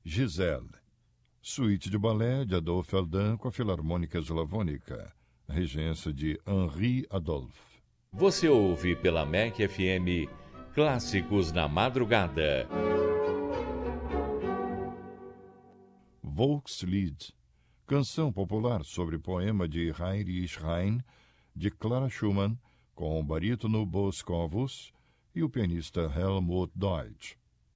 Giselle. Suíte de balé de Adolphe Eldin com a Filarmônica Eslavônica. Regência de Henri Adolphe. Você ouve pela MEC FM Clássicos na Madrugada. Volkslied, canção popular sobre poema de Heinrich Heine, de Clara Schumann, com o barítono Boscovus e o pianista Helmut Deutsch.